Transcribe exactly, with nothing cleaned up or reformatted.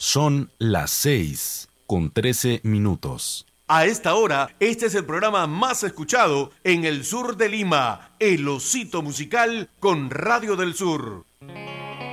Son las seis con trece minutos. A esta hora, este es el programa más escuchado en el sur de Lima, El Osito Musical con Radio del Sur.